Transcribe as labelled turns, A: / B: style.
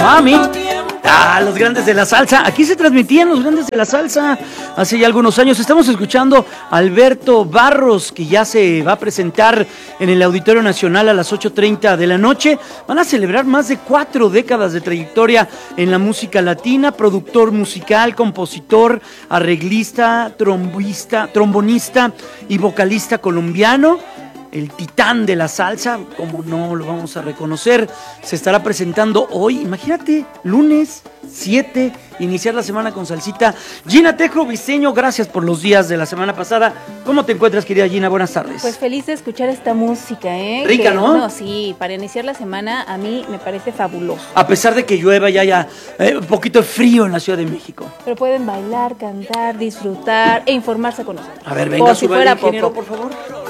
A: Mami. Los grandes de la salsa. Aquí se transmitían los grandes de la salsa hace ya algunos años. Estamos escuchando a Alberto Barros, que ya se va a presentar en el Auditorio Nacional a las 8:30 de la noche. Van a celebrar más de 4 décadas de trayectoria en la música latina. Productor musical, compositor, arreglista, trombonista y vocalista colombiano. El titán de la salsa, como no lo vamos a reconocer, se estará presentando hoy. Imagínate, lunes 7, iniciar la semana con salsita. Gina Tejo Briceño, gracias por los días de la semana pasada. ¿Cómo te encuentras, querida Gina? Buenas tardes.
B: Pues feliz de escuchar esta música,
A: Rica, ¿no?
B: No, sí, para iniciar la semana a mí me parece fabuloso.
A: A pesar de que llueva ya un poquito de frío en la Ciudad de México.
B: Pero pueden bailar, cantar, disfrutar e informarse con nosotros.
A: A ver, venga,
B: si fuera
A: ingeniero,
B: poco.
A: por favor.